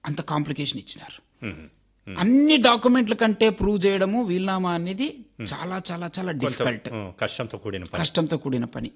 అంత కాంప్లికేషన్ ఇచ్చినారు. అన్ని డాక్యుమెంట్ల కంటే ప్రూవ్ చేయడము వీల్నామా అనేది చాలా చాలా చాలా డిఫికల్ట్, కష్టంతో కూడిన పని.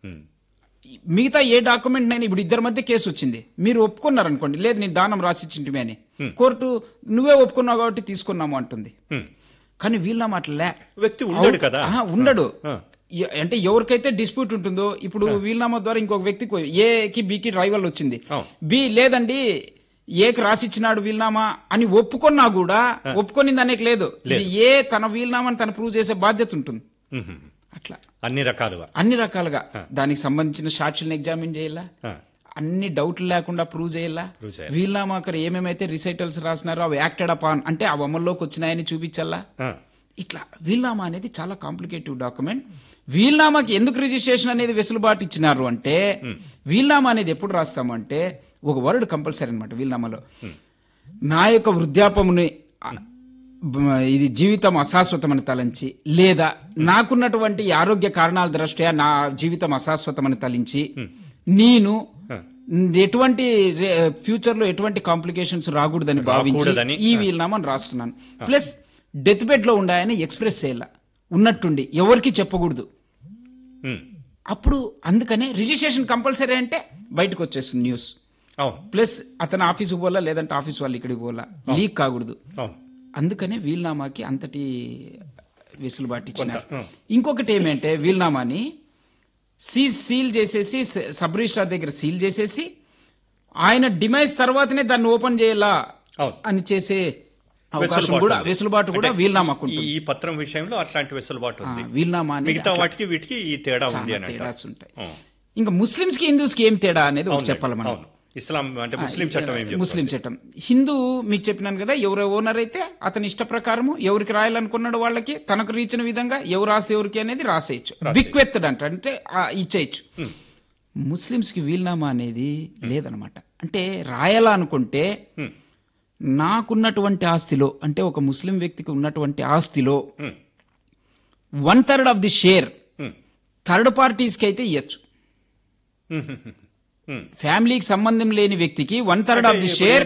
మిగతా ఏ డాక్యుమెంట్ నైనా ఇప్పుడు ఇద్దరి మధ్య కేసు వచ్చింది, మీరు ఒప్పుకున్నారు అనుకోండి, లేదు నేను దానం రాసిచ్చింటివి అని, కోర్టు నువ్వే ఒప్పుకున్నావు కాబట్టి తీసుకున్నాము అంటుంది. కానీ వీల్నామా అట్లా వ్యక్తి ఉండడు కదా, ఉండడు. అంటే ఎవరికైతే డిస్ప్యూట్ ఉంటుందో, ఇప్పుడు వీల్నామా ద్వారా ఇంకొక వ్యక్తికి ఏకి బికి రైవల్ వచ్చింది, బి లేదండి ఏకి రాసిచ్చినాడు వీల్నామా అని ఒప్పుకున్నా కూడా ఒప్పుకొనింది అనేక లేదు, ఇది ఏ తన వీల్నామాని తను ప్రూవ్ చేసే బాధ్యత ఉంటుంది. అట్లా అన్ని రకాలుగా దానికి సంబంధించిన సాక్షులను ఎగ్జామిన్ చేయాలా, అన్ని డౌట్లు లేకుండా ప్రూవ్ చేయాలా, వీల్నామాకర్ ఏమేమైతే రిసైటల్స్ రాసినారో అవి యాక్టెడ్ అపాన్ అంటే అవి అమల్లోకి వచ్చినాయని చూపించాలా. ఇట్లా వీల్నామా అనేది చాలా కాంప్లికేటివ్ డాక్యుమెంట్. వీల్నామాకి ఎందుకు రిజిస్ట్రేషన్ అనేది వెసులుబాటు ఇచ్చినారు అంటే, వీల్నామా అనేది ఎప్పుడు రాస్తామంటే ఒక వర్డ్ కంపల్సరీ అనమాట వీల్నామాలో, నా యొక్క వృద్ధాపముని ఇది జీవితం అశాశ్వతమని తలంచి, లేదా నాకున్నటువంటి ఆరోగ్య కారణాల దృష్ట్యా నా జీవితం అశాశ్వతమని తలించి, నేను ఎటువంటి ఫ్యూచర్ లో ఎటువంటి కాంప్లికేషన్స్ రాకూడదని భావించి ఈ వీల్నామాను రాస్తున్నాను. ప్లస్ డెత్ బెడ్ లో ఉండాయని ఎక్స్ప్రెస్ చేయాల, ఉన్నట్టుండి ఎవరికి చెప్పకూడదు. అప్పుడు అందుకనే రిజిస్ట్రేషన్ కంపల్సరీ అంటే బయటకు వచ్చేస్తుంది న్యూస్. ప్లస్ అతను ఆఫీసుకు పోలా, లేదంటే ఆఫీస్ వాళ్ళు ఇక్కడికి పోలా, లీక్ కాకూడదు. అందుకనే వీల్నామాకి అంతటి వెసులుబాటు ఇచ్చినారు. ఇంకొకటి ఏమంటే వీల్నామాని సీల్ చేసేసి సబ్ రిజిస్ట్రార్ దగ్గర సీల్ చేసేసి ఆయన డిమైజ్ తర్వాతనే దాన్ని ఓపెన్ చేయాలా అని చేసే అవకాశం కూడా, వెసులుబాటు కూడా వీల్నామాకు. ఈ పత్రం విషయంలో అట్లాంటి వెసులుబాటు ఉంది. వీల్నామా మిగతా వాటికి వీటికి ఈ తేడా ఉంది అని తేడాస్ ఉంటాయి. ఇంకా ముస్లింస్ కి హిందూస్ కి ఏం తేడా అనేది ఒకటి చెప్పాలి మనం. ఇస్లాం అంటే ముస్లిం చట్టం, ముస్లిం చట్టం. హిందూ మీకు చెప్పినాను కదా, ఎవరు ఓనర్ అయితే అతని ఇష్ట ప్రకారము ఎవరికి రాయాలనుకున్నాడు వాళ్ళకి తనకు రీచిన విధంగా ఎవరు రాస్తే ఎవరికి అనేది రాసేయచ్చు, బిక్వెత్తడ్ అంటే ఇచ్చేయచ్చు. ముస్లింస్ కి వీల్నామా అనేది లేదనమాట. అంటే రాయాలా అనుకుంటే నాకున్నటువంటి ఆస్తిలో, అంటే ఒక ముస్లిం వ్యక్తికి ఉన్నటువంటి ఆస్తిలో 1/3 of the share third parties కి అయితే ఇవ్వచ్చు. ఫ్యామిలీకి సంబంధం లేని వ్యక్తికి 1/3 ఆఫ్ ది షేర్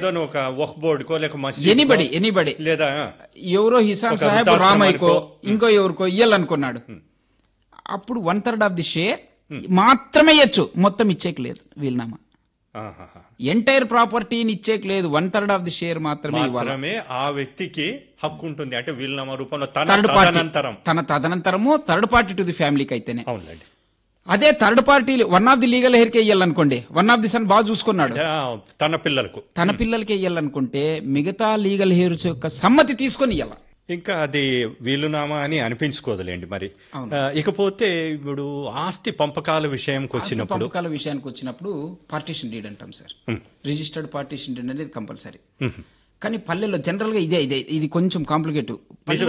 ఎనీబడి లేదా ఎవరో హిసాన్ సాహెబ్ రామయ్యకో ఇంకో ఎవరికో ఇయ్యాలనుకున్నాడు, అప్పుడు 1/3 ఆఫ్ ది షేర్ మాత్రమే ఇవ్వచ్చు, మొత్తం ఇచ్చేకి లేదు. వీల్నామా ఎంటైర్ ప్రాపర్టీని ఇచ్చేకి లేదు, 1/3 ఆఫ్ ది షేర్ మాత్రమే ఇవ్వాలి. ఆ వ్యక్తికి హక్కు ఉంటుంది. అంటే వీల్నామా రూపంలో తన తదనంతరము థర్డ్ పార్టీ టు ది ఫ్యామిలీకి అయితేనే. అదే third party 1 of the legal heir కి ఇయ్యాలనుకోండి, 1 ఆఫ్ ది సన్ బాగా చూసుకున్నాడు, తన పిల్లలకి ఇయ్యాలనుకుంటే మిగతా లీగల్ హెయిర్స్ యొక్క సమ్మతి తీసుకొని ఇయ్యాల. ఇంకా అది వీలునామా అని అనిపించుకోదులేండి. మరి ఇకపోతే ఇప్పుడు ఆస్తి పంపకాల విషయానికి వచ్చినప్పుడు పార్టీషన్ డీడ్ అంటాం సార్. రిజిస్టర్డ్ పార్టీషన్ డీడ్ అనేది కంపల్సరీ. కానీ పల్లెల్లో జనరల్ గా ఇది కొంచెం కాంప్లికేటివ్.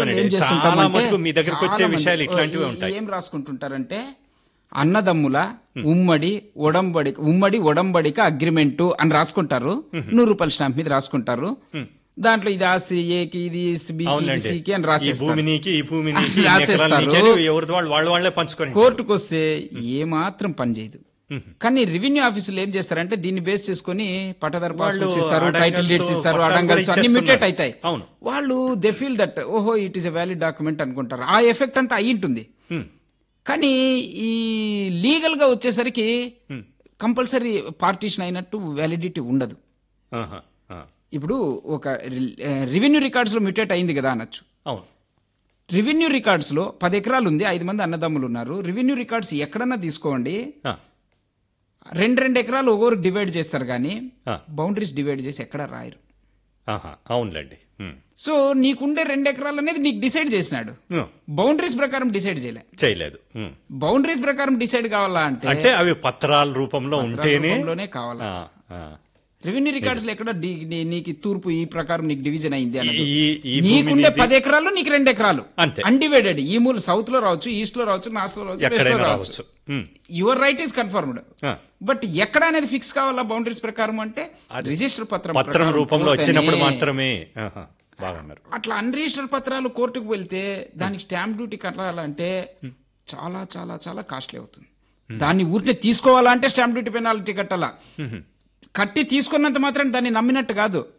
ఏం రాసుకుంటుంటారంటే అన్నదమ్ముల ఉమ్మడి ఒడంబడిక అగ్రిమెంటు అని రాసుకుంటారు, 100 రూపాయల స్టాంప్ మీద రాసుకుంటారు. దాంట్లో ఇది ఆస్తి ఏకి, ఇది సికి అని రాసేస్తారు. కోర్టుకు వస్తే ఏమాత్రం పనిచేయదు. కానీ రెవెన్యూ ఆఫీసులు ఏం చేస్తారంటే దీన్ని బేస్ చేసుకుని పట్టదారు పాస్బుక్స్ ఇస్తారు, టైటిల్ డీడ్స్ ఇస్తారు, అడంగల్స్ అన్ని మ్యూటేట్ అవుతాయి. వాళ్ళు దే ఫీల్ దట్ ఓహో it is a valid document అనుకుంటారు. ఆ ఎఫెక్ట్ అంతా అయి ఉంటుంది. కానీ ఈ లీగల్ గా వచ్చేసరికి కంపల్సరీ పార్టీషన్ అయినట్టు వ్యాలిడిటీ ఉండదు. ఇప్పుడు ఒక రెవెన్యూ రికార్డ్స్ లో మ్యూటేట్ అయింది కదా అనొచ్చు. రెవెన్యూ రికార్డ్స్ లో 10 ఎకరాలు ఉంది, 5 మంది అన్నదమ్ములు ఉన్నారు. రెవెన్యూ రికార్డ్స్ ఎక్కడన్నా తీసుకోండి, 2 ఎకరాలు ఒక్కొరు డివైడ్ చేస్తారు, కానీ బౌండరీస్ డివైడ్ చేసి ఎక్కడ రాయరు. అవునులేండి. సో నీకుండే 2 ఎకరాలు అనేది నీకు డిసైడ్ చేసినాడు, బౌండరీస్ ప్రకారం డిసైడ్ చేయలేదు. బౌండరీస్ ప్రకారం డిసైడ్ కావాలా అంటే అవి పత్రాల రూపంలో ఉంటేనే కావాలా. రెవెన్యూ రికార్డ్స్ లో ఎక్కడ నీకు తూర్పు ఈ ప్రకారం నీకు డివిజన్ అయింది అన్నది, నీకుండే 10 ఎకరాలు నీకు 2 ఎకరాలు అన్డివైడెడ్. ఈ మూల సౌత్ లో రావచ్చు, ఈస్ట్ లో రావచ్చు, నార్త్ లో రావచ్చు, వెస్ట్ లో రావచ్చు. Your right is confirmed. But ఎక్కడ అనేది ఫిక్స్ కావాలా బౌండరీస్ ప్రకారం అంటే రిజిస్టర్ పత్రం రూపంలో వచ్చినప్పుడు మాత్రమే. అట్లా అన్రిజిస్టర్ పత్రాలు కోర్టుకు వెళ్తే దానికి స్టాంప్ డ్యూటీ కట్టాలంటే చాలా చాలా చాలా కాస్ట్లీ అవుతుంది. దాన్ని ఊరికే తీసుకోవాలంటే స్టాంప్ డ్యూటీ పెనాల్టీ కట్టాలా. కట్టి తీసుకున్నంత మాత్రం దాన్ని నమ్మినట్టు కాదు.